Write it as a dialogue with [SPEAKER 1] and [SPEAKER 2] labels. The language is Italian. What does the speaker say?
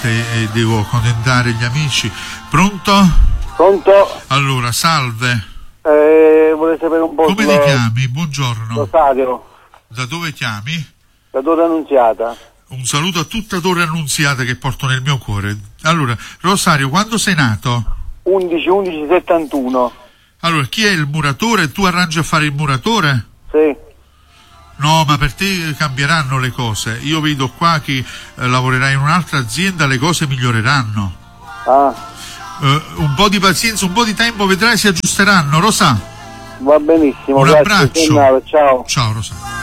[SPEAKER 1] e devo accontentare gli amici. Pronto?
[SPEAKER 2] Pronto?
[SPEAKER 1] Allora, salve.
[SPEAKER 2] Vorrei sapere un po'.
[SPEAKER 1] Come ti chiami? Buongiorno.
[SPEAKER 2] Rosario.
[SPEAKER 1] Da dove chiami?
[SPEAKER 2] Da Torre Annunziata.
[SPEAKER 1] Un saluto a tutta Torre Annunziata che porto nel mio cuore. Allora, Rosario, quando sei nato?
[SPEAKER 2] 11/11/71.
[SPEAKER 1] Allora, chi è il muratore? Tu arrangi a fare il muratore?
[SPEAKER 2] Sì.
[SPEAKER 1] No, ma per te cambieranno le cose. Io vedo qua che lavorerai in un'altra azienda, le cose miglioreranno. Un po' di pazienza, un po' di tempo, vedrai si aggiusteranno, Rosa.
[SPEAKER 2] Va benissimo.
[SPEAKER 1] Un
[SPEAKER 2] grazie,
[SPEAKER 1] abbraccio.
[SPEAKER 2] ciao.
[SPEAKER 1] Ciao, Rosa.